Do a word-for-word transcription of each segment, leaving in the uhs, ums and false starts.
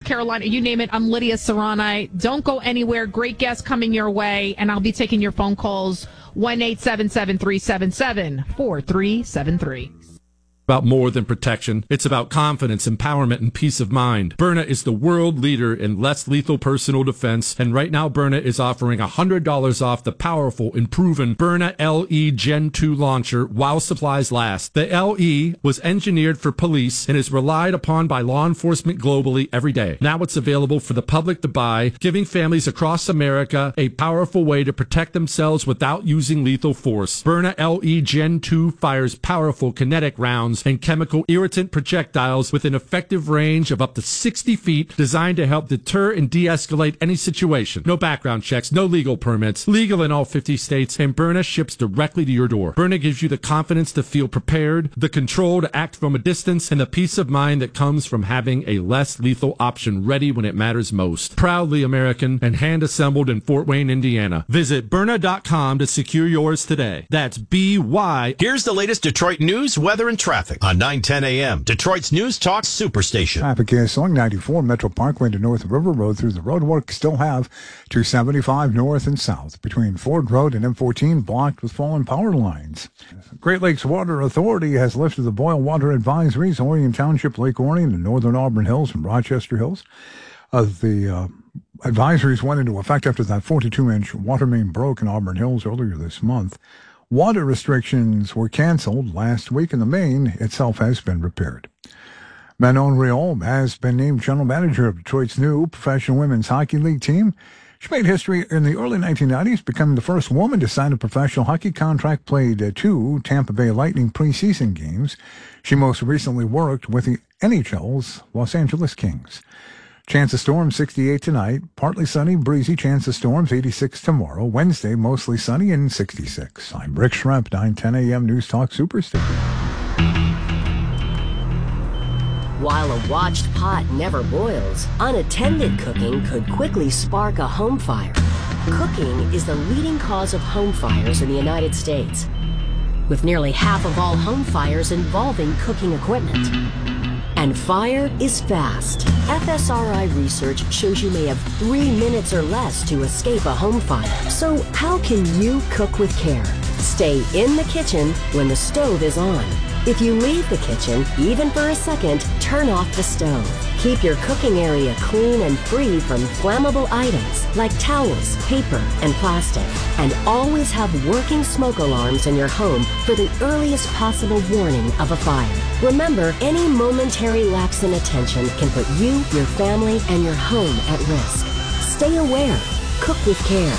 Carolina, you name it. I'm Lydia Serrani. Don't go anywhere. Great guests coming your way, and I'll be taking your phone calls. one eight seven seven, three seven seven, four three seven three. About more than protection. It's about confidence, empowerment, and peace of mind. Byrna is the world leader in less lethal personal defense, and right now Byrna is offering one hundred dollars off the powerful and proven Byrna L E Gen two launcher while supplies last. The L E was engineered for police and is relied upon by law enforcement globally every day. Now it's available for the public to buy, giving families across America a powerful way to protect themselves without using lethal force. Byrna L E Gen two fires powerful kinetic rounds and chemical irritant projectiles with an effective range of up to sixty feet, designed to help deter and de-escalate any situation. No background checks, no legal permits, legal in all fifty states, and Byrna ships directly to your door. Byrna gives you the confidence to feel prepared, the control to act from a distance, and the peace of mind that comes from having a less lethal option ready when it matters most. Proudly American and hand-assembled in Fort Wayne, Indiana. Visit Byrna dot com to secure yours today. That's B Y. Here's the latest Detroit news, weather, and traffic on nine ten a.m. Detroit's News Talk Superstation. Traffic is slowing ninety-four Metro Parkway to North River Road through the roadwork. Still have two seventy-five north and south between Ford Road and M fourteen blocked with fallen power lines. Great Lakes Water Authority has lifted the boil water advisories. Orion Township, Lake Orion, and northern Auburn Hills and Rochester Hills. Uh, the uh, advisories went into effect after that forty-two inch water main broke in Auburn Hills earlier this month. Water restrictions were canceled last week, and the main itself has been repaired. Manon Rioux has been named general manager of Detroit's new professional women's hockey league team. She made history in the early nineteen nineties, becoming the first woman to sign a professional hockey contract, played uh, two Tampa Bay Lightning preseason games. She most recently worked with the N H L's Los Angeles Kings. Chance of storms sixty-eight tonight, partly sunny, breezy, chance of storms eighty-six tomorrow. Wednesday, mostly sunny and sixty-six. I'm Rick Schremp, nine ten a.m. News Talk Superstation. While a watched pot never boils, unattended cooking could quickly spark a home fire. Cooking is the leading cause of home fires in the United States, with nearly half of all home fires involving cooking equipment. And fire is fast. F S R I research shows you may have three minutes or less to escape a home fire. So how can you cook with care? Stay in the kitchen when the stove is on. If you leave the kitchen, even for a second, turn off the stove. Keep your cooking area clean and free from flammable items like towels, paper, and plastic. And always have working smoke alarms in your home for the earliest possible warning of a fire. Remember, any momentary lapse in attention can put you, your family, and your home at risk. Stay aware. Cook with care.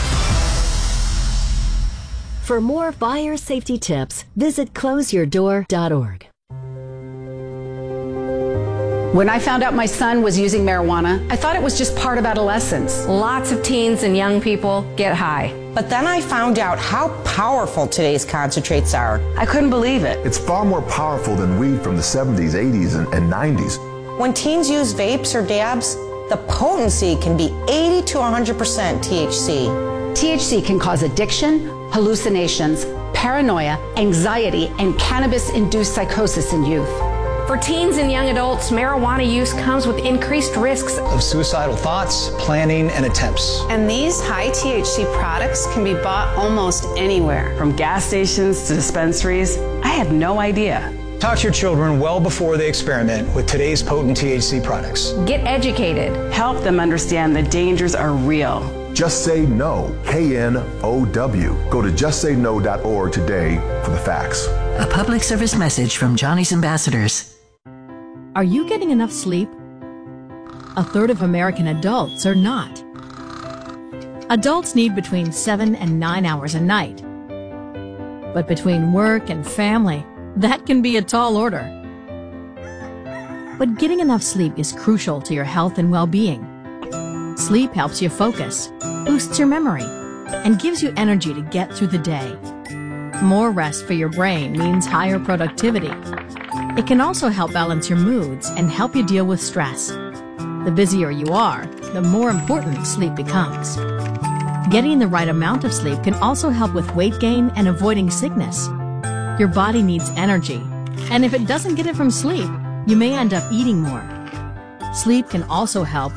For more fire safety tips, visit close your door dot org. When I found out my son was using marijuana, I thought it was just part of adolescence. Lots of teens and young people get high. But then I found out how powerful today's concentrates are. I couldn't believe it. It's far more powerful than weed from the seventies, eighties, and, and nineties. When teens use vapes or dabs, the potency can be eighty to one hundred percent T H C. T H C can cause addiction, hallucinations, paranoia, anxiety, and cannabis-induced psychosis in youth. For teens and young adults, marijuana use comes with increased risks of suicidal thoughts, planning, and attempts. And these high T H C products can be bought almost anywhere. From gas stations to dispensaries, I had no idea. Talk to your children well before they experiment with today's potent T H C products. Get educated. Help them understand the dangers are real. Just Say No, K N O W. Go to just say no dot org today for the facts. A public service message from Johnny's Ambassadors. Are you getting enough sleep? A third of American adults are not. Adults need between seven and nine hours a night. But between work and family, that can be a tall order. But getting enough sleep is crucial to your health and well-being. Sleep helps you focus, boosts your memory, and gives you energy to get through the day. More rest for your brain means higher productivity. It can also help balance your moods and help you deal with stress. The busier you are, the more important sleep becomes. Getting the right amount of sleep can also help with weight gain and avoiding sickness. Your body needs energy, and if it doesn't get it from sleep, you may end up eating more. Sleep can also help